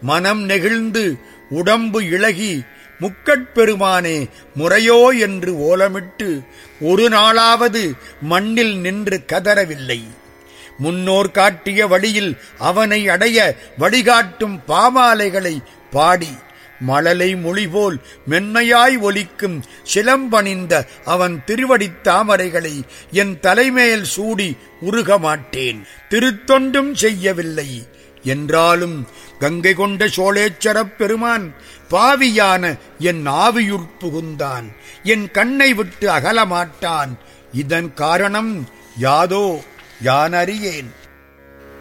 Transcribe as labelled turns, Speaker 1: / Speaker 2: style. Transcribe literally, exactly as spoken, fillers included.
Speaker 1: மனம் நெகிழ்ந்து உடம்பு இளகி முக்கட்பெருமானே முறையோ என்று ஓலமிட்டு ஒரு நாளாவது மண்ணில் நின்று கதறவில்லை. முன்னோர் காட்டிய வழியில் அவனை அடைய வழிகாட்டும் பாமாலைகளை பாடி மழலை மொழிபோல் மென்மையாய் ஒலிக்கும் சிலம்பணிந்த அவன் திருவடித் தாமரைகளை என் தலைமேல் சூடி உருக மாட்டேன், திருத்தொண்டும் செய்யவில்லை என்றாலும் கங்கை கொண்ட சோழேச்சரப் பெருமான் பாவியான என் ஆவியுட் புகுந்தான், என் கண்ணை விட்டு அகலமாட்டான். இதன் காரணம் யாதோ யான் அறியேன்.